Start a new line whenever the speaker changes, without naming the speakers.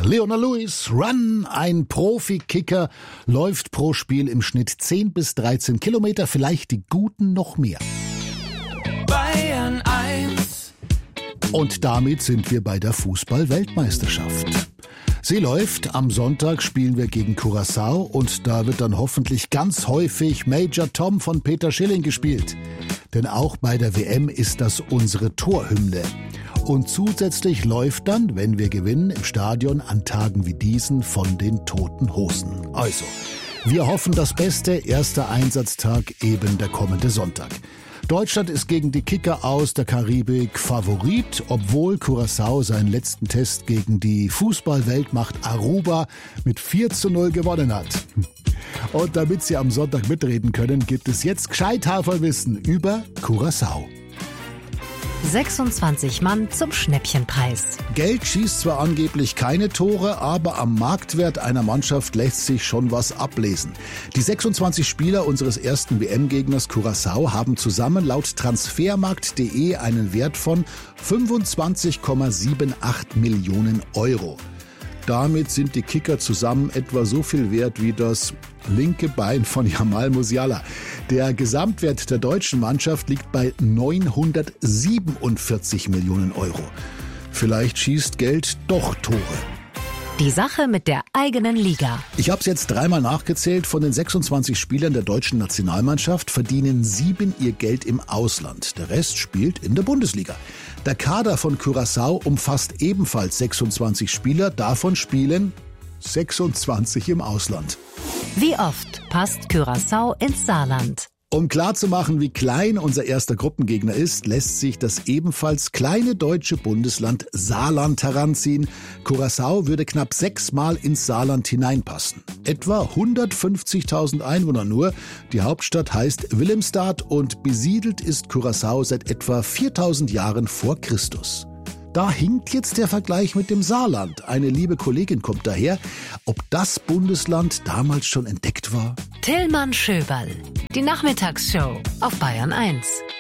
Leona Lewis, Run, ein Profi-Kicker, läuft pro Spiel im Schnitt 10 bis 13 Kilometer, vielleicht die Guten noch mehr.
Bayern 1.
Und damit sind wir bei der Fußball-Weltmeisterschaft. Sie läuft, am Sonntag spielen wir gegen Curaçao und da wird dann hoffentlich ganz häufig Major Tom von Peter Schilling gespielt. Denn auch bei der WM ist das unsere Torhymne. Und zusätzlich läuft dann, wenn wir gewinnen, im Stadion an Tagen wie diesen von den Toten Hosen. Also, wir hoffen das Beste, erster Einsatztag eben der kommende Sonntag. Deutschland ist gegen die Kicker aus der Karibik Favorit, obwohl Curaçao seinen letzten Test gegen die Fußball-Weltmacht Aruba mit 4:0 gewonnen hat. Und damit Sie am Sonntag mitreden können, gibt es jetzt Gescheithaferwissen über Curaçao.
26 Mann zum Schnäppchenpreis.
Geld schießt zwar angeblich keine Tore, aber am Marktwert einer Mannschaft lässt sich schon was ablesen. Die 26 Spieler unseres ersten WM-Gegners Curaçao haben zusammen laut Transfermarkt.de einen Wert von 25,78 Millionen Euro. Damit sind die Kicker zusammen etwa so viel wert wie das linke Bein von Jamal Musiala. Der Gesamtwert der deutschen Mannschaft liegt bei 947 Millionen Euro. Vielleicht schießt Geld doch Tore.
Die Sache mit der eigenen Liga.
Ich habe es jetzt dreimal nachgezählt. Von den 26 Spielern der deutschen Nationalmannschaft verdienen 7 ihr Geld im Ausland. Der Rest spielt in der Bundesliga. Der Kader von Curaçao umfasst ebenfalls 26 Spieler. Davon spielen 26 im Ausland.
Wie oft passt Curaçao ins Saarland?
Um klarzumachen, wie klein unser erster Gruppengegner ist, lässt sich das ebenfalls kleine deutsche Bundesland Saarland heranziehen. Curaçao würde knapp 6-mal ins Saarland hineinpassen. Etwa 150.000 Einwohner nur. Die Hauptstadt heißt Willemstad und besiedelt ist Curaçao seit etwa 4.000 Jahren vor Christus. Da hinkt jetzt der Vergleich mit dem Saarland. Eine liebe Kollegin kommt daher. Ob das Bundesland damals schon entdeckt war?
Tillmann Schöberl. Die Nachmittagsshow auf Bayern 1.